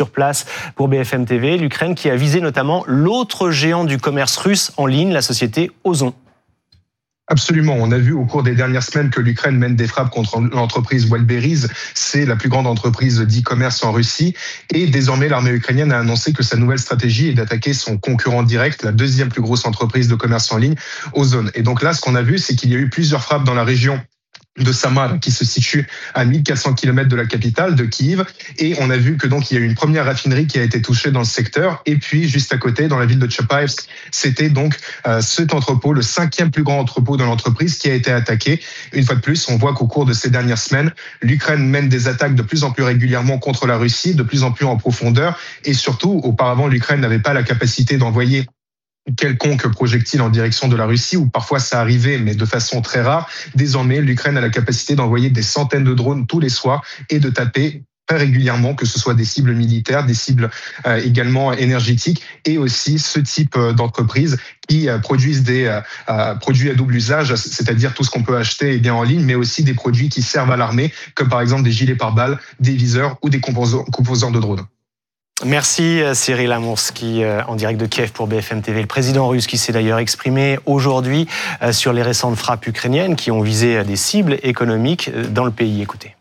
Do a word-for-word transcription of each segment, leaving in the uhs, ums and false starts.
sur place pour B F M T V. L'Ukraine qui a visé notamment l'autre géant du commerce russe en ligne, la société Ozon. Absolument. On a vu au cours des dernières semaines que l'Ukraine mène des frappes contre l'entreprise Wildberries. C'est la plus grande entreprise d'e-commerce en Russie. Et désormais, l'armée ukrainienne a annoncé que sa nouvelle stratégie est d'attaquer son concurrent direct, la deuxième plus grosse entreprise de commerce en ligne, Ozon. Et donc là, ce qu'on a vu, c'est qu'il y a eu plusieurs frappes dans la région de Samara, qui se situe à mille quatre cents kilomètres de la capitale, de Kiev. Et on a vu que donc il y a eu une première raffinerie qui a été touchée dans le secteur. Et puis, juste à côté, dans la ville de Tchapaevsk, c'était donc euh, cet entrepôt, le cinquième plus grand entrepôt de l'entreprise, qui a été attaqué. Une fois de plus, on voit qu'au cours de ces dernières semaines, l'Ukraine mène des attaques de plus en plus régulièrement contre la Russie, de plus en plus en profondeur. Et surtout, auparavant, l'Ukraine n'avait pas la capacité d'envoyer quelconque projectile en direction de la Russie, ou parfois ça arrivait, mais de façon très rare. Désormais, l'Ukraine a la capacité d'envoyer des centaines de drones tous les soirs et de taper très régulièrement, que ce soit des cibles militaires, des cibles euh, également énergétiques, et aussi ce type d'entreprises qui euh, produisent des euh, euh, produits à double usage, c'est-à-dire tout ce qu'on peut acheter eh bien, en ligne, mais aussi des produits qui servent à l'armée, comme par exemple des gilets pare-balles, des viseurs ou des composants, composants de drones. Merci Cyril Amourski en direct de Kiev pour B F M T V. Le président russe qui s'est d'ailleurs exprimé aujourd'hui sur les récentes frappes ukrainiennes qui ont visé des cibles économiques dans le pays. Écoutez.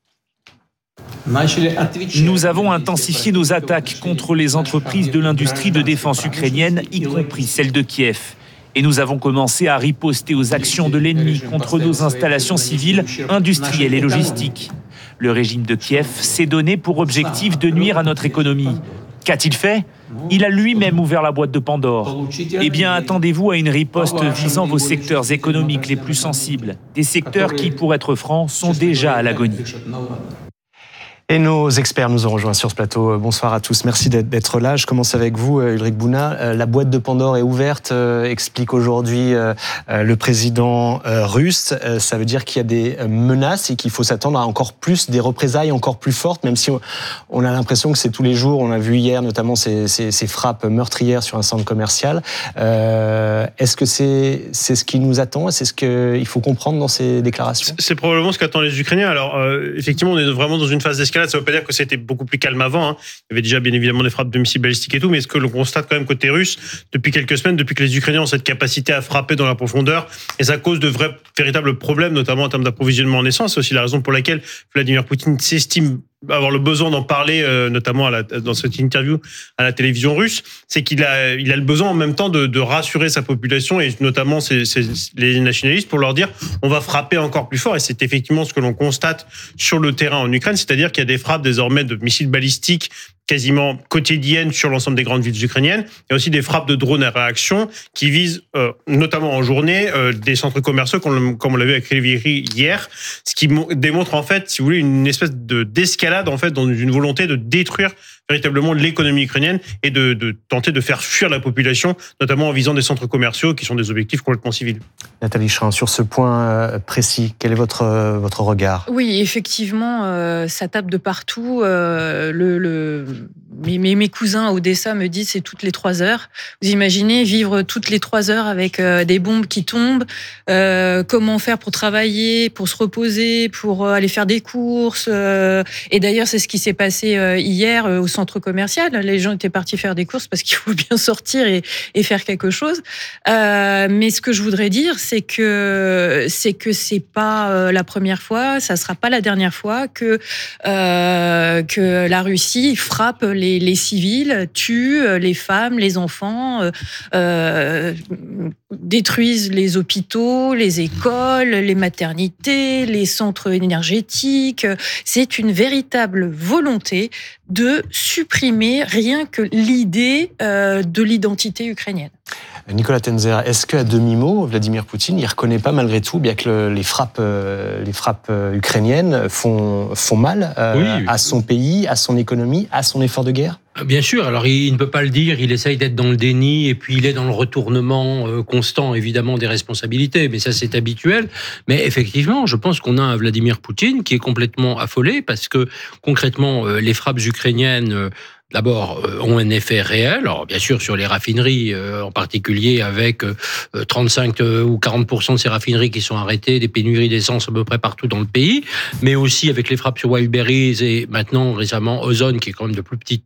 Nous avons intensifié nos attaques contre les entreprises de l'industrie de défense ukrainienne, y compris celles de Kiev. Et nous avons commencé à riposter aux actions de l'ennemi contre nos installations civiles, industrielles et logistiques. Le régime de Kiev s'est donné pour objectif de nuire à notre économie. Qu'a-t-il fait ? Il a lui-même ouvert la boîte de Pandore. Eh bien, attendez-vous à une riposte visant vos secteurs économiques les plus sensibles. Des secteurs qui, pour être francs, sont déjà à l'agonie. Et nos experts nous ont rejoints sur ce plateau. Bonsoir à tous, merci d'être là. Je commence avec vous, Ulrich Bouna. La boîte de Pandore est ouverte, explique aujourd'hui le président russe. Ça veut dire qu'il y a des menaces et qu'il faut s'attendre à encore plus, des représailles encore plus fortes, même si on a l'impression que c'est tous les jours. On a vu hier notamment ces, ces, ces frappes meurtrières sur un centre commercial. Euh, est-ce que c'est, c'est ce qui nous attend? C'est ce qu'il faut comprendre dans ces déclarations? C'est probablement ce qu'attendent les Ukrainiens. Alors, euh, effectivement, on est vraiment dans une phase d'escalade. Ça ne veut pas dire que c'était beaucoup plus calme avant. Hein. Il y avait déjà bien évidemment des frappes de missiles balistiques et tout, mais ce que l'on constate quand même côté russe, depuis quelques semaines, depuis que les Ukrainiens ont cette capacité à frapper dans la profondeur, et ça cause de vrais, véritables problèmes, notamment en termes d'approvisionnement en essence. C'est aussi la raison pour laquelle Vladimir Poutine s'estime avoir le besoin d'en parler, euh, notamment à la, dans cette interview à la télévision russe, c'est qu'il a, il a le besoin en même temps de, de rassurer sa population et notamment ses, ses, les nationalistes pour leur dire on va frapper encore plus fort. Et c'est effectivement ce que l'on constate sur le terrain en Ukraine, c'est-à-dire qu'il y a des frappes désormais de missiles balistiques quasiment quotidiennes sur l'ensemble des grandes villes ukrainiennes. Il y a aussi des frappes de drones à réaction qui visent, euh, notamment en journée, euh, des centres commerciaux, comme, comme on l'a vu avec Riviri hier, ce qui démontre en fait, si vous voulez, une espèce de d'escalade en fait dans une volonté de détruire véritablement l'économie ukrainienne et de, de tenter de faire fuir la population, notamment en visant des centres commerciaux qui sont des objectifs complètement civils. Nathalie Chin, sur ce point précis, quel est votre, votre regard ? Oui, effectivement, euh, ça tape de partout. Euh, le, le, mes, mes cousins à Odessa me disent c'est toutes les trois heures. Vous imaginez vivre toutes les trois heures avec euh, des bombes qui tombent, euh, comment faire pour travailler, pour se reposer, pour euh, aller faire des courses. Euh, et d'ailleurs, c'est ce qui s'est passé euh, hier euh, au centre commercial. Les gens étaient partis faire des courses parce qu'il faut bien sortir et, et faire quelque chose. Euh, mais ce que je voudrais dire, c'est que c'est que c'est pas euh, la première fois, ça sera pas la dernière fois que euh, que la Russie frappe les, les civils, tue les femmes, les enfants, euh, euh, détruisent les hôpitaux, les écoles, les maternités, les centres énergétiques. C'est une véritable volonté de supprimer rien que l'idée euh, de l'identité ukrainienne. Nicolas Tenzer, est-ce qu'à demi-mot, Vladimir Poutine n'y reconnaît pas malgré tout, bien que le, les frappes, euh, les frappes ukrainiennes font, font mal euh, oui, oui. à son pays, à son économie, à son effort de guerre ? Bien sûr, alors il ne peut pas le dire, il essaye d'être dans le déni et puis il est dans le retournement constant évidemment des responsabilités, mais ça c'est habituel. Mais effectivement, je pense qu'on a un Vladimir Poutine qui est complètement affolé parce que concrètement les frappes ukrainiennes d'abord, euh, ont un effet réel. Alors, bien sûr, sur les raffineries, euh, en particulier avec euh, trente-cinq ou quarante pour cent de ces raffineries qui sont arrêtées, des pénuries d'essence à peu près partout dans le pays, mais aussi avec les frappes sur Wildberries et maintenant, récemment, Ozon, qui est quand même de plus petite